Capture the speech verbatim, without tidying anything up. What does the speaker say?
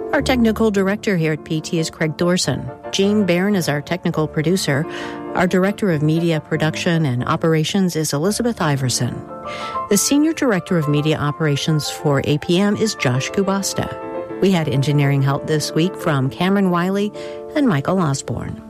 Our technical director here at P T is Craig Thorson. Gene Barron is our technical producer. Our director of media production and operations is Elizabeth Iverson. The senior director of media operations for A P M is Josh Kubasta. We had engineering help this week from Cameron Wiley and Michael Osborne.